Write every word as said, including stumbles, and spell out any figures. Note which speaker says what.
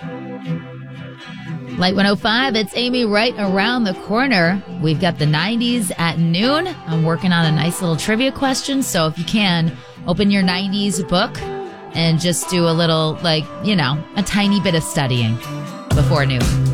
Speaker 1: Light one oh five, it's Amy right around the corner. We've got the nineties at noon. I'm working on a nice little trivia question, so if you can, open your nineties book and just do a little, like, you know, a tiny bit of studying before noon.